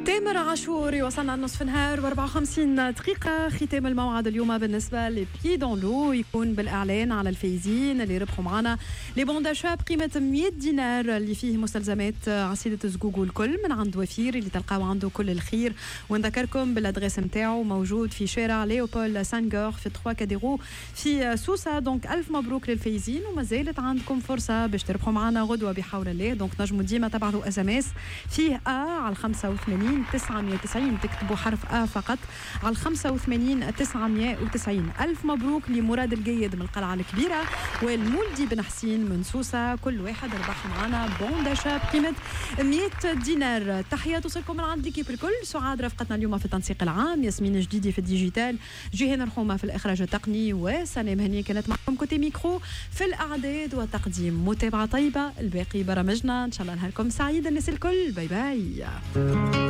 تامر عاشور وصلنا نصف نهار و54 دقيقة. ختام الموعد اليوم بالنسبة لبي دون لو يكون بالإعلان على الفايزين اللي ربحوا معنا لي بون داشا بقيمة 100 دينار اللي فيه مستلزمات عصيدة زقوق والكل من عند وفير اللي تلقاو عنده كل الخير. ونذكركم بالادريس نتاعو موجود في شارع ليوبول سانغور في 3 كاديرو في سوسة. دونك ألف مبروك للفايزين وما زالت عندكم فرصة باش تربحوا معنا غدوة بحول الله. دونك نجموا ديما تبعثوا SMS فيه على 85 990 تكتبوا حرف فقط على 85 990. ألف مبروك لمراد الجيد من القلعة الكبيرة والمولدي بن حسين من سوسة. كل واحد ربح معنا بون داشا بقيمة 100 دينار. تحية توصلكم من عند ليكيب الكل. سعاد رفقتنا اليوم في التنسيق العام، ياسمين جديدي في الديجيتال، جيهان رحومة في الإخراج التقني، وسلام هني كانت معكم كوتي ميكرو في الأعداد والتقديم. متابعة طيبة الباقي برامجنا إن شاء الله. نهاركم سعيد الناس الكل. باي باي.